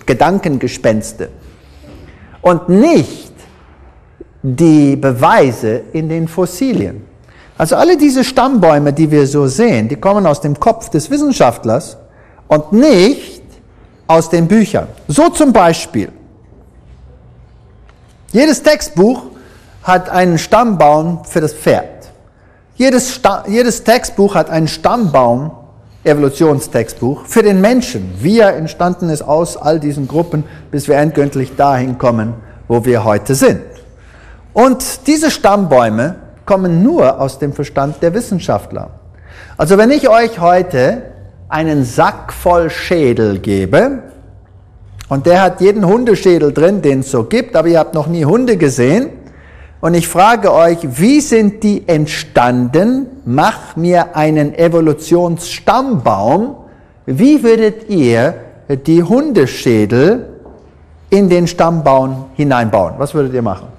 Gedankengespenste. Und nicht die Beweise in den Fossilien. Also alle diese Stammbäume, die wir so sehen, die kommen aus dem Kopf des Wissenschaftlers und nicht aus den Büchern. So zum Beispiel, jedes Textbuch hat einen Stammbaum für das Pferd. Jedes Textbuch hat einen Stammbaum, Evolutionstextbuch, für den Menschen. Wie er entstanden ist aus all diesen Gruppen, bis wir endgültig dahin kommen, wo wir heute sind. Und diese Stammbäume kommen nur aus dem Verstand der Wissenschaftler. Also wenn ich euch heute einen Sack voll Schädel gebe, und der hat jeden Hundeschädel drin, den es so gibt, aber ihr habt noch nie Hunde gesehen, und ich frage euch, wie sind die entstanden? Mach mir einen Evolutionsstammbaum. Wie würdet ihr die Hundeschädel in den Stammbaum hineinbauen? Was würdet ihr machen?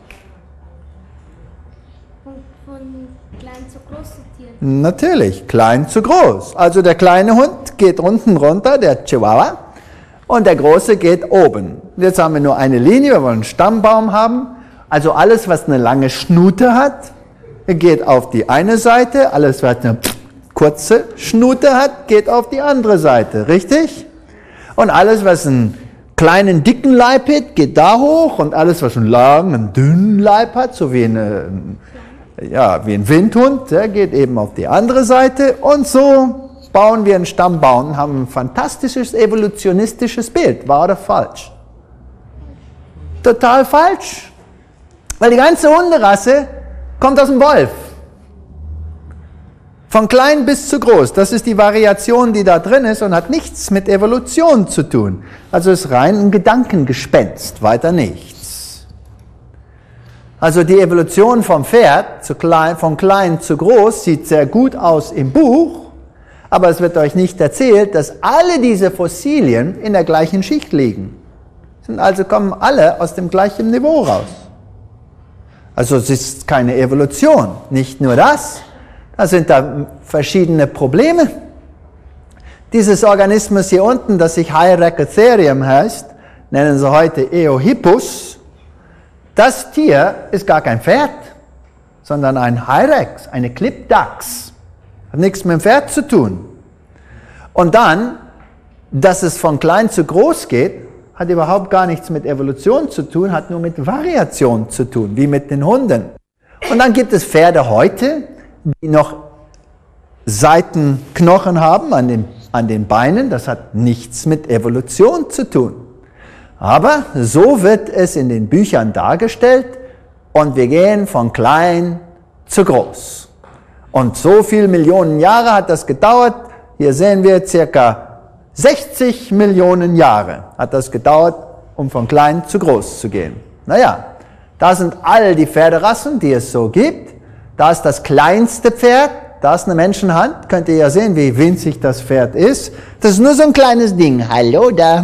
Von klein zu groß sortieren. Natürlich, klein zu groß. Also der kleine Hund geht unten runter, der Chihuahua, und der große geht oben. Jetzt haben wir nur eine Linie, wir wollen einen Stammbaum haben. Also alles, was eine lange Schnute hat, geht auf die eine Seite. Alles, was eine kurze Schnute hat, geht auf die andere Seite. Richtig? Und alles, was einen kleinen, dicken Leib hat, geht da hoch. Und alles, was einen langen, dünnen Leib hat, so wie ein Windhund, der geht eben auf die andere Seite. Und so bauen wir einen Stammbaum und haben ein fantastisches evolutionistisches Bild. Wahr oder falsch? Total falsch. Weil die ganze Hunderasse kommt aus dem Wolf. Von klein bis zu groß. Das ist die Variation, die da drin ist und hat nichts mit Evolution zu tun. Also ist rein ein Gedankengespenst, weiter nichts. Also die Evolution vom Pferd, von klein zu groß, sieht sehr gut aus im Buch, aber es wird euch nicht erzählt, dass alle diese Fossilien in der gleichen Schicht liegen. Also kommen alle aus dem gleichen Niveau raus. Also es ist keine Evolution. Nicht nur das, da sind da verschiedene Probleme. Dieses Organismus hier unten, das sich Hyracotherium heißt, nennen sie heute Eohippus. Das Tier ist gar kein Pferd, sondern ein Hyrax, eine Klippdachs. Hat nichts mit dem Pferd zu tun. Und dann, dass es von klein zu groß geht, hat überhaupt gar nichts mit Evolution zu tun, hat nur mit Variation zu tun, wie mit den Hunden. Und dann gibt es Pferde heute, die noch Seitenknochen haben an den Beinen. Das hat nichts mit Evolution zu tun. Aber so wird es in den Büchern dargestellt und wir gehen von klein zu groß. Und so viele Millionen Jahre hat das gedauert. Hier sehen wir circa 60 Millionen Jahre hat das gedauert, um von klein zu groß zu gehen. Naja, da sind all die Pferderassen, die es so gibt. Da ist das kleinste Pferd, da ist eine Menschenhand. Könnt ihr ja sehen, wie winzig das Pferd ist. Das ist nur so ein kleines Ding. Hallo da.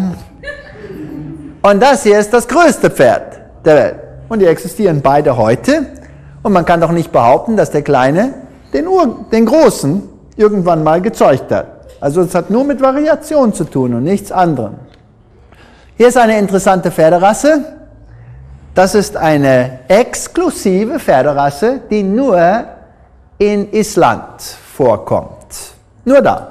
Und das hier ist das größte Pferd der Welt. Und die existieren beide heute. Und man kann doch nicht behaupten, dass der Kleine den Großen irgendwann mal gezeugt hat. Also es hat nur mit Variation zu tun und nichts anderem. Hier ist eine interessante Pferderasse. Das ist eine exklusive Pferderasse, die nur in Island vorkommt. Nur da.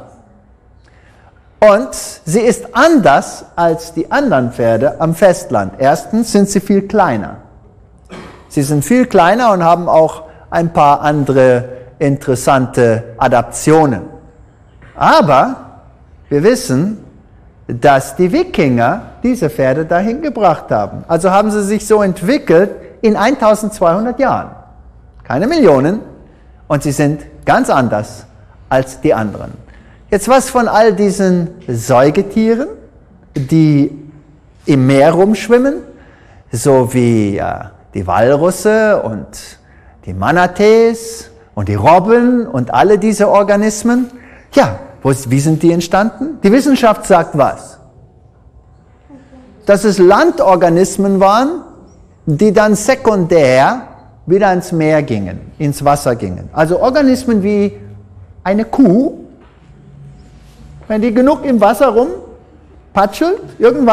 Und sie ist anders als die anderen Pferde am Festland. Erstens sind sie viel kleiner. Sie sind viel kleiner und haben auch ein paar andere interessante Adaptionen. Aber wir wissen, dass die Wikinger diese Pferde dahin gebracht haben. Also haben sie sich so entwickelt in 1200 Jahren. Keine Millionen. Und sie sind ganz anders als die anderen. Jetzt was von all diesen Säugetieren, die im Meer rumschwimmen, so wie die Walrusse und die Manatees und die Robben und alle diese Organismen. Ja, wie sind die entstanden? Die Wissenschaft sagt was? Dass es Landorganismen waren, die dann sekundär wieder ins Meer gingen, ins Wasser gingen. Also Organismen wie eine Kuh, wenn die genug im Wasser rumpatschelt, irgendwann